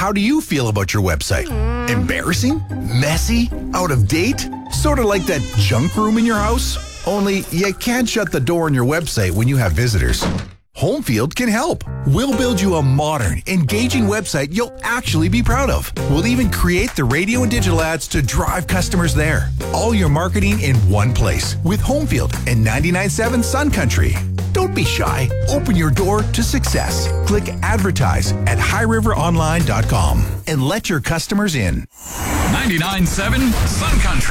How do you feel about your website? Embarrassing? Messy? Out of date? Sort of like that junk room in your house? Only you can't shut the door on your website when you have visitors. Homefield can help. We'll build you a modern, engaging website you'll actually be proud of. We'll even create the radio and digital ads to drive customers there. All your marketing in one place with Homefield and 99.7 Sun Country. Don't be shy. Open your door to success. Click advertise at highriveronline.com and let your customers in. 99.7 Sun Country.